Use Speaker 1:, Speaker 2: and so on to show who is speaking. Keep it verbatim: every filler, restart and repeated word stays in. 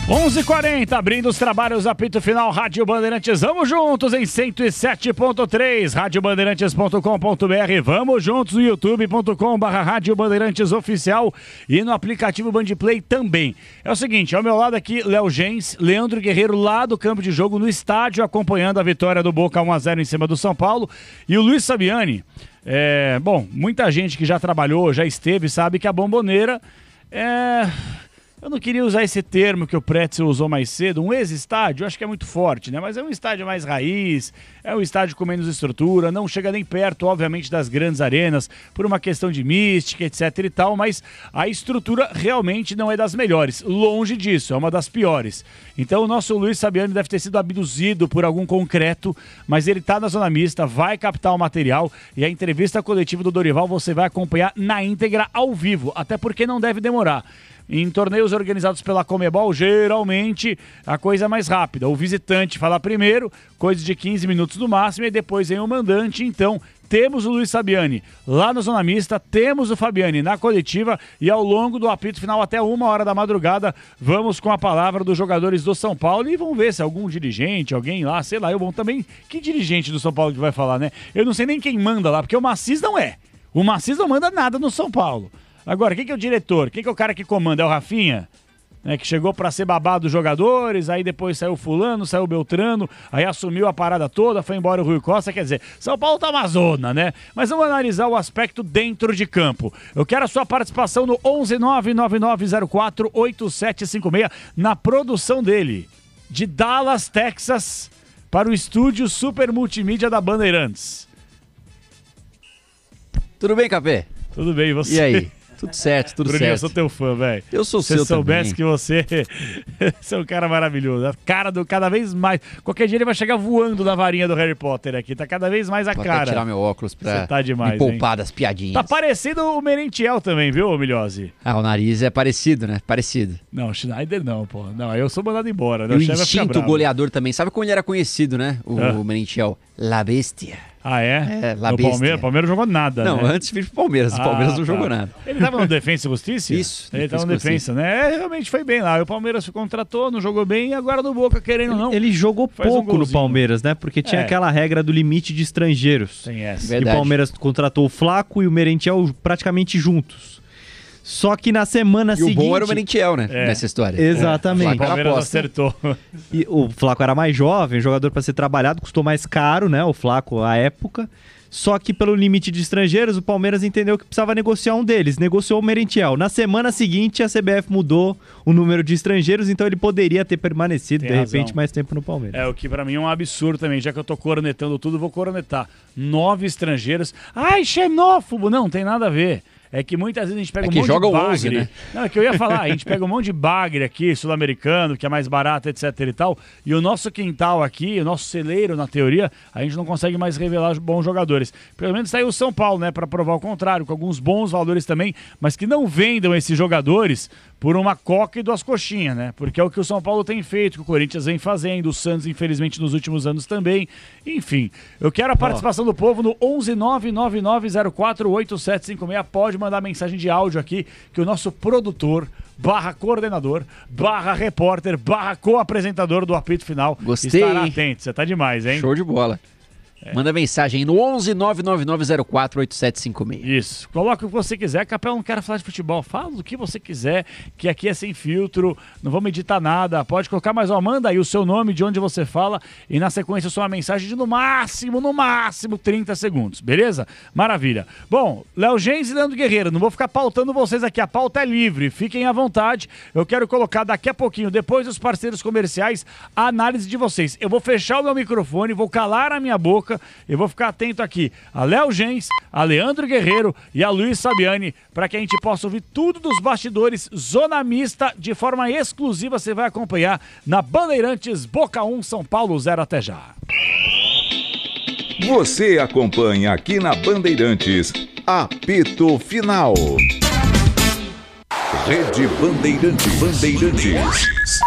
Speaker 1: onze e quarenta, abrindo os trabalhos, apito final, Rádio Bandeirantes, vamos juntos em cento e sete ponto três, rádio bandeirantes ponto com ponto b r, vamos juntos no youtube ponto com barra Rádio Bandeirantes Oficial e no aplicativo Bandplay também. É o seguinte, ao meu lado aqui, Léo Gens, Leandro Guerreiro lá do campo de jogo, no estádio, acompanhando a vitória do Boca um a zero em cima do São Paulo, e o Luiz Sabiani, é, bom, muita gente que já trabalhou, já esteve, sabe que a Bombonera é... Eu não queria usar esse termo que o Pretzel usou mais cedo, um ex-estádio, acho que é muito forte, né? Mas é um estádio mais raiz, é um estádio com menos estrutura, não chega nem perto, obviamente, das grandes arenas, por uma questão de mística, etc e tal, mas a estrutura realmente não é das melhores, longe disso, é uma das piores. Então o nosso Luiz Sabiani deve ter sido abduzido por algum concreto, mas ele tá na zona mista, vai captar o material e a entrevista coletiva do Dorival você vai acompanhar na íntegra ao vivo, até porque não deve demorar. Em torneios organizados pela Conmebol, geralmente a coisa é mais rápida. O visitante fala primeiro, coisa de quinze minutos no máximo, e depois vem o mandante. Então, temos o Luiz Sabiani lá na zona mista, temos o Fabiani na coletiva e ao longo do apito final até uma hora da madrugada, vamos com a palavra dos jogadores do São Paulo e vamos ver se algum dirigente, alguém lá, sei lá, eu vou também, que dirigente do São Paulo que vai falar, né? Eu não sei nem quem manda lá, porque o Macis não é. O Macis não manda nada no São Paulo. Agora, quem que é o diretor? Quem que é o cara que comanda? É o Rafinha? Né, que chegou para ser babado dos jogadores, aí depois saiu fulano, saiu Beltrano, aí assumiu a parada toda, foi embora o Rui Costa, quer dizer, São Paulo tá uma zona, né? Mas vamos analisar o aspecto dentro de campo. Eu quero a sua participação no onze nove nove nove zero quatro oito sete cinco seis, na produção dele, de Dallas, Texas, para o estúdio Super Multimídia da Bandeirantes.
Speaker 2: Tudo bem, Capê?
Speaker 1: Tudo bem, e você?
Speaker 2: E aí? Tudo certo, tudo
Speaker 1: Bruninho,
Speaker 2: certo.
Speaker 1: eu sou teu fã, velho.
Speaker 2: Eu sou
Speaker 1: seu também. Se soubesse que você, você é um cara maravilhoso. A cara do cada vez mais. Qualquer dia ele vai chegar voando na varinha do Harry Potter aqui. Tá cada vez mais a
Speaker 2: Vou
Speaker 1: cara.
Speaker 2: Vou tirar meu óculos pra
Speaker 1: tá demais,
Speaker 2: me poupar
Speaker 1: hein?
Speaker 2: das piadinhas.
Speaker 1: Tá parecendo o Merentiel também, viu, Milhose?
Speaker 2: Ah, o nariz é parecido, né? Parecido.
Speaker 1: Não, Schneider não, pô. Não, eu sou mandado embora. Né?
Speaker 2: E o
Speaker 1: chefe vai ficar
Speaker 2: instinto
Speaker 1: bravo.
Speaker 2: goleador também. Sabe como ele era conhecido, né? O
Speaker 1: Ah.
Speaker 2: Merentiel. La Bestia.
Speaker 1: Ah, é?
Speaker 2: É, La
Speaker 1: no
Speaker 2: Bestia.
Speaker 1: Palmeiras, Palmeiras jogou nada,
Speaker 2: Não,
Speaker 1: né?
Speaker 2: antes de vir pro Palmeiras. O
Speaker 1: Ah,
Speaker 2: Palmeiras não
Speaker 1: tá.
Speaker 2: jogou nada.
Speaker 1: Ele tava no Defensa e Justiça?
Speaker 2: Isso,
Speaker 1: Ele tava no
Speaker 2: Defensa e
Speaker 1: Defensa, né? É, realmente foi bem lá. O Palmeiras se contratou, não jogou bem e agora no Boca, querendo ou não.
Speaker 3: Ele jogou
Speaker 1: faz um
Speaker 3: pouco no
Speaker 1: golzinho.
Speaker 3: Palmeiras, né? Porque tinha
Speaker 1: É.
Speaker 3: aquela regra do limite de estrangeiros.
Speaker 1: Tem essa.
Speaker 3: E o
Speaker 2: Verdade.
Speaker 3: Palmeiras contratou o Flaco e o Merentiel praticamente juntos. Só que na semana
Speaker 2: E
Speaker 3: seguinte...
Speaker 2: o bom era o Merentiel, né?
Speaker 1: É.
Speaker 2: Nessa história.
Speaker 3: Exatamente.
Speaker 1: O
Speaker 2: Flaco era
Speaker 1: Palmeiras
Speaker 2: aposta.
Speaker 1: acertou.
Speaker 3: E o Flaco era mais jovem, jogador para ser trabalhado, custou mais caro, né? O Flaco à época. Só que pelo limite de estrangeiros, o Palmeiras entendeu que precisava negociar um deles. Negociou o Merentiel. Na semana seguinte, a C B F mudou o número de estrangeiros, então ele poderia ter permanecido,
Speaker 1: Tem
Speaker 3: de
Speaker 1: razão.
Speaker 3: repente, mais tempo no Palmeiras.
Speaker 1: É, o que pra mim é um absurdo também, já que eu tô cornetando tudo, vou cornetar. Nove estrangeiros. Ai, xenófobo! Não, tem nada a ver. É que muitas vezes a gente pega
Speaker 2: É
Speaker 1: um
Speaker 2: que
Speaker 1: monte
Speaker 2: joga
Speaker 1: de
Speaker 2: o
Speaker 1: bagre.
Speaker 2: onze, né?
Speaker 1: Não, é que eu ia falar, a gente pega um monte de bagre aqui, sul-americano, que é mais barato, etc e tal, e o nosso quintal aqui, o nosso celeiro, na teoria, a gente não consegue mais revelar os bons jogadores. Pelo menos saiu o São Paulo, né, pra provar o contrário, com alguns bons valores também, mas que não vendam esses jogadores por uma coca e duas coxinhas, né? Porque é o que o São Paulo tem feito, que o Corinthians vem fazendo, o Santos, infelizmente, nos últimos anos também. Enfim, eu quero a participação do povo no onze nove nove nove zero quatro oito sete cinco seis. Pode mandar mensagem de áudio aqui, que o nosso produtor, barra coordenador, barra repórter, barra co-apresentador do apito final
Speaker 2: Gostei,
Speaker 1: estará
Speaker 2: hein?
Speaker 1: atento. Você tá demais, hein?
Speaker 2: Show de bola. Manda mensagem no onze nove nove nove zero quatro oito sete cinco seis.
Speaker 1: Isso, coloca o que você quiser. Capel, não quero falar de futebol, fala do que você quiser, que aqui é sem filtro, não vamos editar nada, pode colocar, mas ó, manda aí o seu nome, de onde você fala, e na sequência sua mensagem de no máximo, no máximo trinta segundos, beleza? Maravilha. Bom, Léo Gens e Leandro Guerreiro, não vou ficar pautando vocês aqui, a pauta é livre, fiquem à vontade, eu quero colocar daqui a pouquinho, depois dos parceiros comerciais, a análise de vocês. Eu vou fechar o meu microfone, vou calar a minha boca, eu vou ficar atento aqui a Léo Gens, a Leandro Guerreiro e a Luiz Sabiani, para que a gente possa ouvir tudo dos bastidores, Zona Mista, de forma exclusiva, você vai acompanhar na Bandeirantes, Boca um, São Paulo zero, até já.
Speaker 4: Você acompanha aqui na Bandeirantes, apito final. Rede Bandeirantes. Bandeirantes.